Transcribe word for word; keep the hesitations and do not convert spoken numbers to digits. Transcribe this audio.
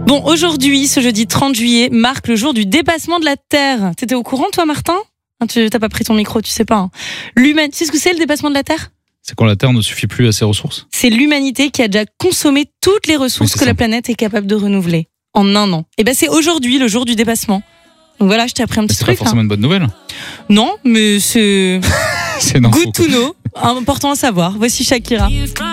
Bon, aujourd'hui, ce jeudi trente juillet, marque le jour du dépassement de la Terre. T'étais au courant, toi, Martin ? Hein, tu t'as pas pris ton micro, tu sais pas. Hein. L'humain... Tu sais ce que c'est, le dépassement de la Terre ? C'est quand la Terre ne suffit plus à ses ressources ? C'est l'humanité qui a déjà consommé toutes les ressources oui, que ça. la planète est capable de renouveler en un an. Et ben, c'est aujourd'hui le jour du dépassement. Donc voilà, je t'ai appris un petit C'est truc. pas forcément hein. une bonne nouvelle. Non, mais c'est C'est une info, good to know, important à savoir. Voici Shakira.